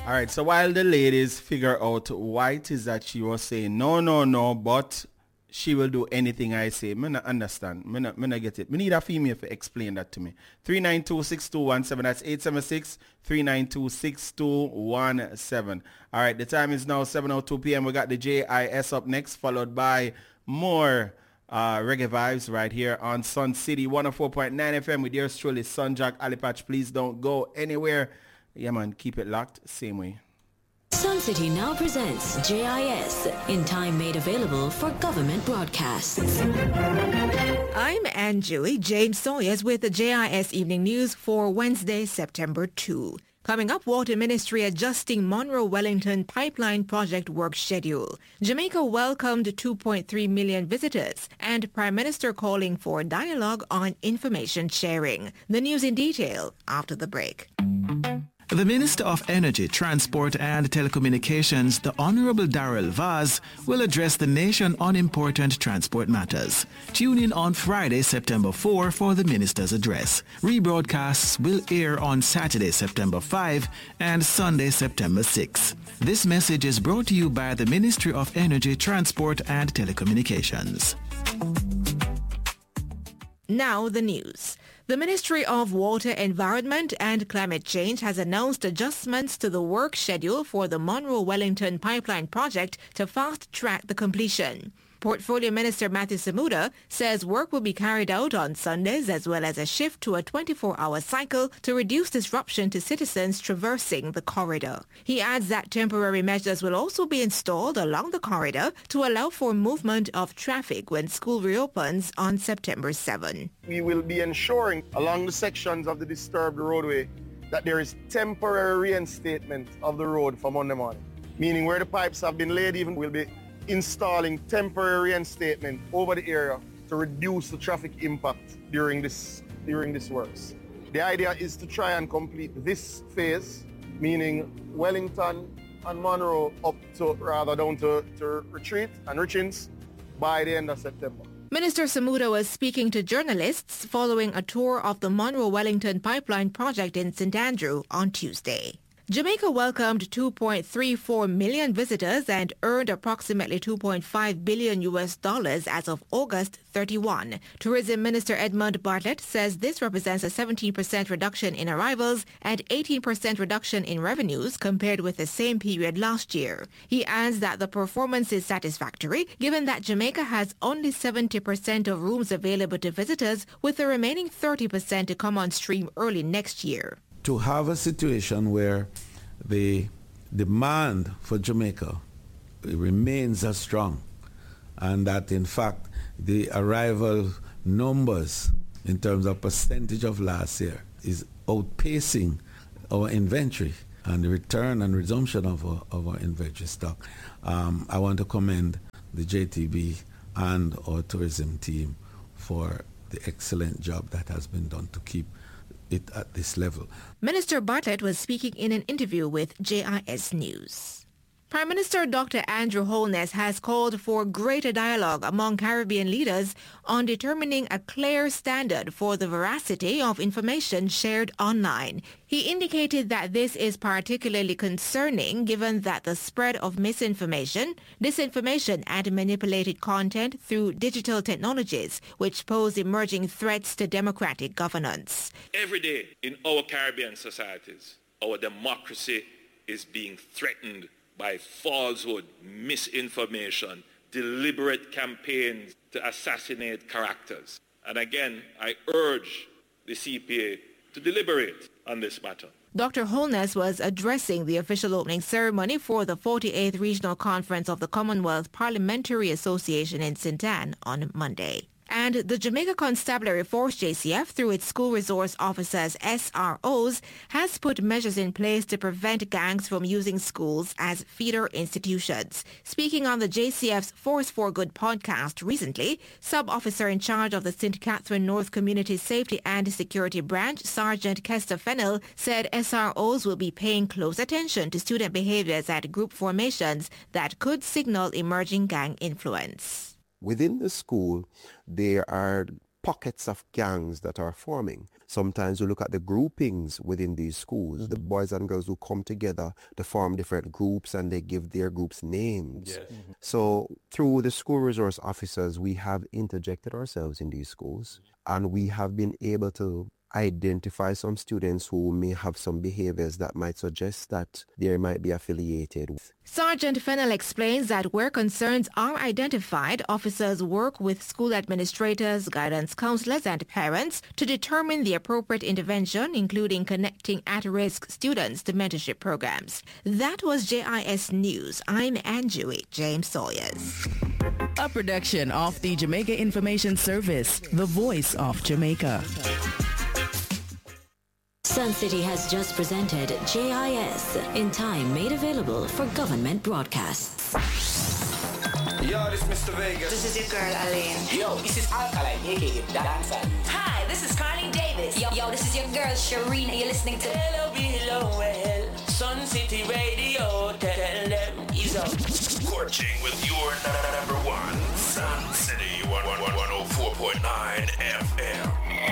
All right, so while the ladies figure out why it is that she was saying no, but she will do anything I say, me not understand. Me not get it. Me need a female to explain that to me. 392-6217, that's 876-392-6217. All right, the time is now 7:02 p.m. We got the JIS up next, followed by more reggae vibes right here on Sun City 104.9 FM with yours truly, Sun Jack Alipatch. Please don't go anywhere. Yeah, man, keep it locked, same way. Sun City now presents JIS, in time made available for government broadcasts. I'm Anne Julie, Jane Sawyers with the JIS Evening News for Wednesday, September 2. Coming up, Water Ministry adjusting Monroe-Wellington pipeline project work schedule. Jamaica welcomed 2.3 million visitors, and Prime Minister calling for dialogue on information sharing. The news in detail after the break. The Minister of Energy, Transport and Telecommunications, the Honorable Darrell Vaz, will address the nation on important transport matters. Tune in on Friday, September 4 for the Minister's address. Rebroadcasts will air on Saturday, September 5 and Sunday, September 6. This message is brought to you by the Ministry of Energy, Transport and Telecommunications. Now the news. The Ministry of Water, Environment and Climate Change has announced adjustments to the work schedule for the Monroe-Wellington pipeline project to fast-track the completion. Portfolio Minister Matthew Samuda says work will be carried out on Sundays as well as a shift to a 24-hour cycle to reduce disruption to citizens traversing the corridor. He adds that temporary measures will also be installed along the corridor to allow for movement of traffic when school reopens on September 7. We will be ensuring along the sections of the disturbed roadway that there is temporary reinstatement of the road for Monday morning, meaning where the pipes have been laid even will be installing temporary reinstatement over the area to reduce the traffic impact during this works. The idea is to try and complete this phase, meaning Wellington and Monroe up to rather down to Retreat and Richins by the end of September. Minister Samuda was speaking to journalists following a tour of the Monroe-Wellington pipeline project in St. Andrew on Tuesday. Jamaica welcomed 2.34 million visitors and earned approximately $2.5 billion as of August 31. Tourism Minister Edmund Bartlett says this represents a 17% reduction in arrivals and 18% reduction in revenues compared with the same period last year. He adds that the performance is satisfactory given that Jamaica has only 70% of rooms available to visitors, with the remaining 30% to come on stream early next year. To have a situation where the demand for Jamaica remains as strong, and that in fact the arrival numbers in terms of percentage of last year is outpacing our inventory and the return and resumption of our inventory stock. I want to commend the JTB and our tourism team for the excellent job that has been done to keep it at this level. Minister Bartlett was speaking in an interview with JIS News. Prime Minister Dr. Andrew Holness has called for greater dialogue among Caribbean leaders on determining a clear standard for the veracity of information shared online. He indicated that this is particularly concerning given that the spread of misinformation, disinformation and manipulated content through digital technologies, which pose emerging threats to democratic governance. Every day in our Caribbean societies, our democracy is being threatened by falsehood, misinformation, deliberate campaigns to assassinate characters. And again, I urge the CPA to deliberate on this matter. Dr. Holness was addressing the official opening ceremony for the 48th Regional Conference of the Commonwealth Parliamentary Association in St. Ann on Monday. And the Jamaica Constabulary Force, JCF, through its school resource officers, SROs, has put measures in place to prevent gangs from using schools as feeder institutions. Speaking on the JCF's Force for Good podcast recently, sub-officer in charge of the St. Catherine North Community Safety and Security Branch, Sergeant Kester Fennell, said SROs will be paying close attention to student behaviors at group formations that could signal emerging gang influence. Within the school, there are pockets of gangs that are forming. Sometimes we look at the groupings within these schools, the boys and girls who come together to form different groups and they give their groups names. Yes. So through the school resource officers, we have interjected ourselves in these schools and we have been able to identify some students who may have some behaviors that might suggest that they might be affiliated with. Sergeant Fennell explains that where concerns are identified, officers work with school administrators, guidance counselors, and parents to determine the appropriate intervention, including connecting at-risk students to mentorship programs. That was JIS News. I'm Anjui James Sawyers. A production of the Jamaica Information Service, the voice of Jamaica. Sun City has just presented JIS, in time made available for government broadcasts. Yo, this is Mr. Vegas. This is your girl, Aline. Yo, this is Alkaline, a.k.a. Dancer. Hi, this is Carly Davis. Yo, this is your girl, Shireen, and you're listening to L-O-B-L-O-L, Sun City Radio, tell them he's up. Scorching with your number one, Sun City 104.9 FM.